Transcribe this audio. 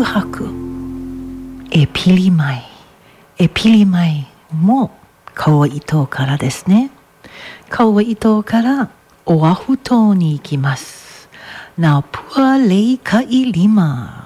泊、エピリマイ。エピリマイも顔糸からですね。顔糸からオアフ島に行きます。那破雷卡伊里马